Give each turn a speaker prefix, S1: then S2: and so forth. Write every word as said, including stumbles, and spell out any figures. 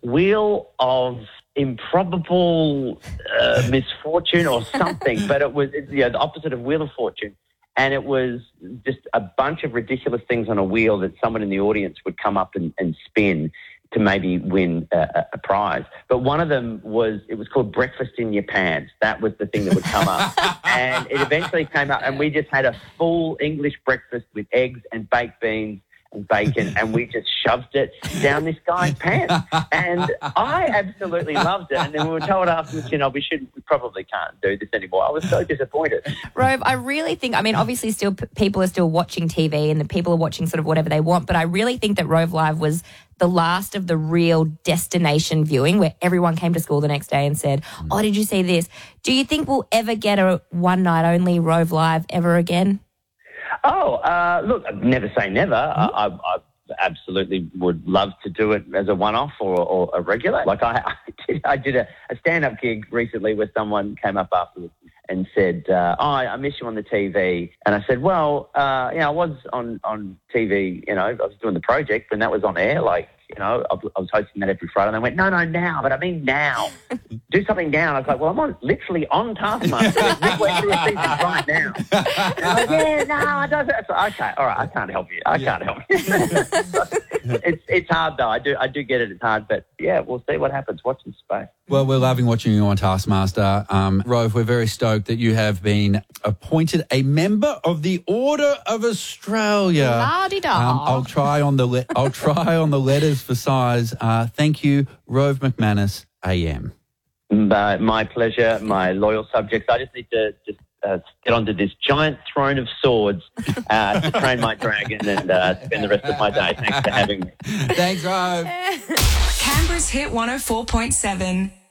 S1: wheel of improbable uh, misfortune or something, but it was you know, the opposite of Wheel of Fortune. And it was just a bunch of ridiculous things on a wheel that someone in the audience would come up and, and spin to maybe win a, a prize. But one of them was, it was called Breakfast in Your Pants. That was the thing that would come up. And it eventually came up, and we just had a full English breakfast with eggs and baked beans and bacon, and we just shoved it down this guy's pants. And I absolutely loved it. And then we were told afterwards, you know, we should, we probably can't do this anymore. I was so disappointed.
S2: Rove, I really think, I mean, obviously still p- people are still watching T V and the people are watching sort of whatever they want, but I really think that Rove Live was the last of the real destination viewing where everyone came to school the next day and said, oh, did you see this? Do you think we'll ever get a one night only Rove Live ever again?
S1: Oh, uh, look, never say never. Mm-hmm. I, I, I absolutely would love to do it as a one-off or, or a regular. Like I, I did, I did a, a stand-up gig recently where someone came up afterwards and said, uh, oh, I miss you on the T V. And I said, well, uh, you know, I was on, on T V, you know, I was doing the project and that was on air, like, you know, I, I was hosting that every Friday. And they went, no, no, now, but I mean now. Do something now. And I was like, well, I'm on, literally on Taskmaster. It's midway through a season right now. And I was like, yeah, no, I don't. Like, okay, all right, I can't help you. I yeah. can't help you. it's it's hard, though. I do I do get it. It's hard. But, yeah, we'll see what happens. Watch this space.
S3: Well, we're loving watching you on Taskmaster. Um, Rove, we're very stoked that you have been appointed a member of the Order of Australia.
S2: La-di-da.
S3: Um, I'll try on the le- I'll try on the letters for size. Uh, thank you, Rove McManus, A M.
S1: Uh, my pleasure, my loyal subjects. I just need to just uh, get onto this giant throne of swords uh, to train my dragon and uh, spend the rest of my day. Thanks for having me.
S3: Thanks, Rove.
S4: Canberra's Hit one oh four point seven.